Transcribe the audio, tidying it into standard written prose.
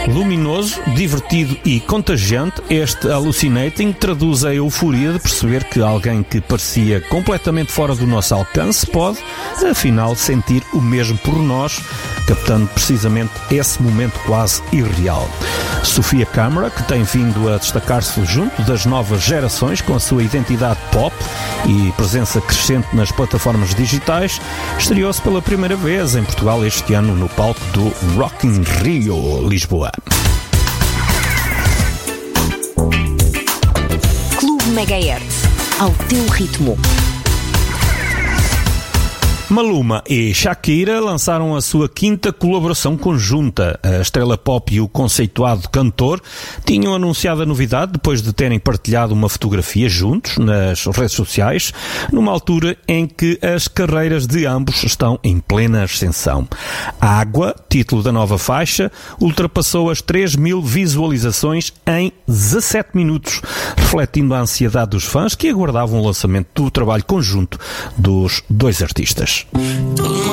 Luminoso, divertido e contagiante, este Hallucinating traduz a euforia de perceber que alguém que parecia completamente fora do nosso alcance pode, afinal, sentir o mesmo por nós, captando precisamente esse momento quase irreal. Sofia Câmara, que tem vindo a destacar-se junto das novas gerações com a sua identidade pop e presença crescente nas plataformas digitais, estreou-se pela primeira vez em Portugal este ano no palco do Rock in Rio, Lisboa. Clube Megahertz, ao teu ritmo. Maluma e Shakira lançaram a sua quinta colaboração conjunta. A estrela pop e o conceituado cantor tinham anunciado a novidade depois de terem partilhado uma fotografia juntos nas redes sociais, numa altura em que as carreiras de ambos estão em plena ascensão. Água, título da nova faixa, ultrapassou as 3.000 visualizações em 17 minutos, refletindo a ansiedade dos fãs que aguardavam o lançamento do trabalho conjunto dos dois artistas. Todo